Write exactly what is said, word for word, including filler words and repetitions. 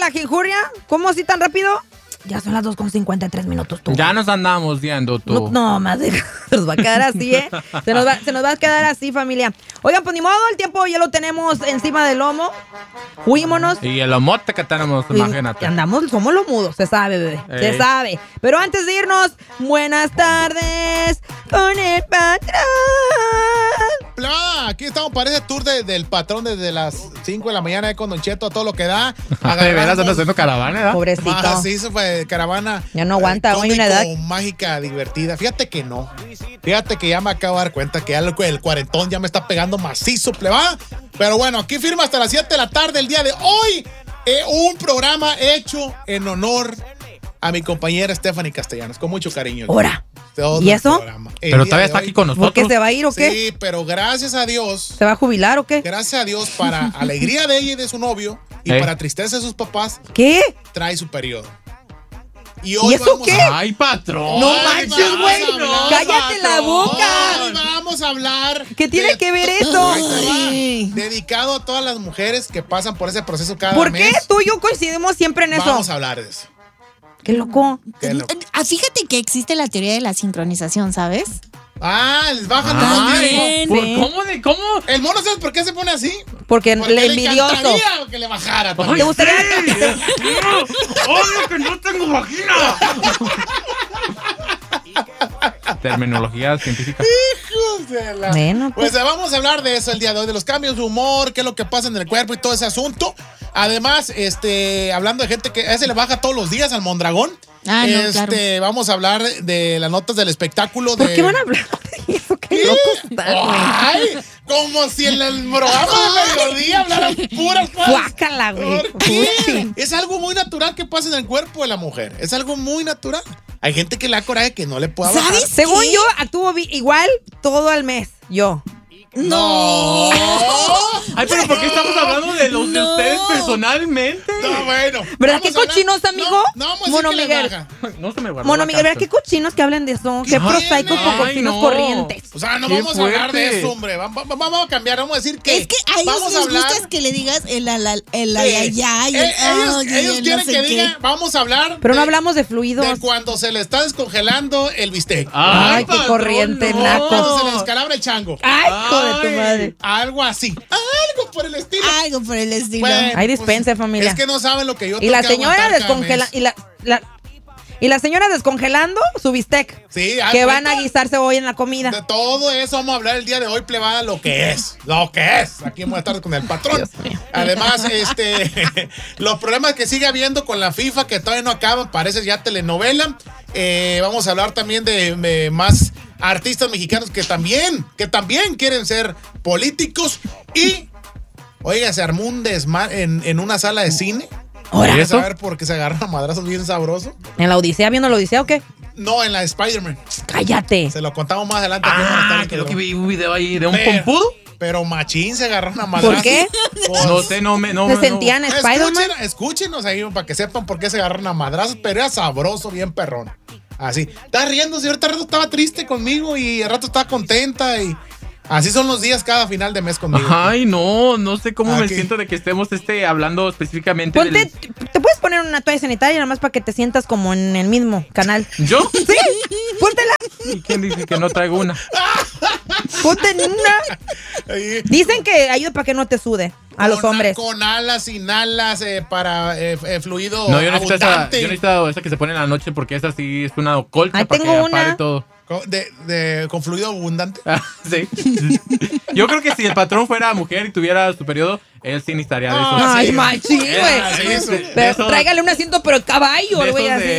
la jinjuria? ¿Cómo así tan rápido? Ya son las dos con cincuenta y tres minutos, tú. Ya nos andamos viendo, tú. No, no más de... Se nos va a quedar así, ¿eh? Se nos, va, se nos va a quedar así, familia. Oigan, pues ni modo, el tiempo ya lo tenemos encima del lomo. Huímonos. Y el omote que tenemos, imagínate. Andamos, somos los mudos, se sabe, bebé. Ey. Se sabe. Pero antes de irnos, buenas tardes con el patrón. Plebada, aquí estamos para ese tour de, del patrón desde las cinco de la mañana eh, con Don Cheto, a todo lo que da. De veras andas haciendo caravana, ¿verdad? Pobrecito. Más, sí, eso fue caravana. Ya no aguanta, eh, hoy una edad. mágica, divertida. Fíjate que no. Fíjate que ya me acabo de dar cuenta que ya el, el cuarentón ya me está pegando macizo, plebada. Pero bueno, aquí firma hasta las siete de la tarde el día de hoy. Eh, un programa hecho en honor a mi compañera Stephanie Castellanos, con mucho cariño. Ahora. Todo ¿Y el eso? programa. El Pero día todavía de está hoy. aquí con ¿Por nosotros. qué se va a ir o qué? Sí, pero gracias a Dios. ¿Se va a jubilar o qué? Gracias a Dios, para alegría de ella y de su novio, y ¿Eh? para tristeza de sus papás, ¿Qué? trae su periodo. ¿Y eso vamos qué? a- Ay, patrón. No Ay, manches, vamos güey. a hablar, Cállate la patrón. boca. Hoy vamos a hablar. ¿Qué tiene de- que ver eso? Ahí te va. Dedicado a todas las mujeres que pasan por ese proceso cada ¿Por mes. qué tú y yo coincidimos siempre en eso? Vamos a hablar de eso. Qué loco. Qué loco. Ah, fíjate que existe la teoría de la sincronización, ¿sabes? Ah, les bajan los Ay, tiempos. ¿por- ven. ¿Cómo de cómo? El mono, ¿sabes por qué se pone así? Porque, Porque le le envidioso. encantaría que le bajara también. ¿Te gustaría? ¡Obvio que no tengo vagina! Terminología científica. Hijos de la- Bueno, Pues eh, vamos a hablar de eso el día de hoy, de los cambios de humor, qué es lo que pasa en el cuerpo y todo ese asunto. Además, este, hablando de gente que a ese le baja todos los días al Mondragón. Ah, no, este, claro. vamos a hablar de las notas del espectáculo. ¿Por de... qué van a hablar de eso? Qué locos están, güey. Ay, como si en el programa de mediodía hablaran puras cosas. Guácala, güey. ¿Por qué? Fuchi. Es algo muy natural que pasa en el cuerpo de la mujer. Es algo muy natural. Hay gente que le da coraje que no le pueda bajar. ¿Sabes? Según ¿Qué? yo, actúo vi- igual todo el mes. Yo. No. Ay, pero ¿por qué estamos hablando de los de No. ustedes personalmente? No, bueno. ¿Verdad Vamos qué a hablar- cochinos, amigo? No, no vamos a decir Mono que le Miguel. baja. No se me guardó Mono la Miguel, ¿verdad qué carta. cochinos que hablan de eso? Qué Ay, prosaicos no. con cochinos Ay, no. corrientes. O sea, no Qué vamos a hablar de fuerte. eso, hombre. Vamos, vamos- vamos a cambiar, vamos a decir que. Es que a ellos vamos les a hablar. gusta es que le digas el ala- el Sí. ay, ay, ay, el Eh, ellos ay, ellos el quieren no sé que qué. digan, vamos a hablar. Pero no de- hablamos de fluidos. De cuando se le está descongelando el bistec. Ay, qué patrón, corriente, no. naco. Cuando se le descalabra el chango. Ay, hijo de tu Ay. madre. Algo así. Algo por el estilo. Algo por el estilo. Bueno, Ay, dispense, familia. Es que no saben lo que yo Y tengo la que señora aguantar cada descongela mes. y la, la- y la señora descongelando su bistec. Sí, haz Que van cuenta. a guisarse hoy en la comida. De todo eso vamos a hablar el día de hoy, plebada, lo que es. Lo que es. Aquí vamos a estar con el patrón. Dios mío. Además, este, los problemas que sigue habiendo con la FIFA, que todavía no acaban, parece ya telenovela. Eh, vamos a hablar también de, de más artistas mexicanos que también, que también quieren ser políticos. Y, oiga, se armó un desmadre en, en una sala de cine. Ahora. ¿Quieres saber por qué se agarran a madrazos bien sabroso? ¿En la Odisea, viendo la Odisea o qué? No, en la de Spider-Man. Cállate. Se lo contamos más adelante. aquí en Buenas Ah, Tardes, creo pero- que vi un video ahí de un Pero- pompudo. Pero machín se agarró una madrazos. ¿Por qué? Pues, No sé, no me. No, ¿Se no. sentían Spider-Man? Escuchen, escúchenos ahí para que sepan por qué se agarraron a madrazos, pero era sabroso, bien perrón. Así. Estaba riendo, si ahorita rato estaba triste conmigo y al rato estaba contenta y así son los días cada final de mes conmigo. Ay, no, no sé cómo me Aquí. siento de que estemos este, hablando específicamente Ponte, del... te puedes poner una toalla sanitaria nada más para que te sientas como en el mismo canal. ¿Yo? Sí, póntela. ¿Y quién dice que no traigo una? Ponte en una. Ahí. Dicen que ayuda para que no te sude a los Con- hombres. Con alas, sin alas, eh, para eh, eh, fluido No, yo necesito, esa, abundante. yo necesito esa que se pone en la noche porque esa sí es una colcha Ay, para que tengo apare una. todo. Con, de, de- con fluido abundante. Ah, sí. Yo creo que si el patrón fuera mujer y tuviera su periodo, él sí necesitaría de Ah, esos. Ay, sí. machín, Ah, güey. sí, eso. De Pero esos- tráigale un asiento, pero el caballo, de le voy a esos de-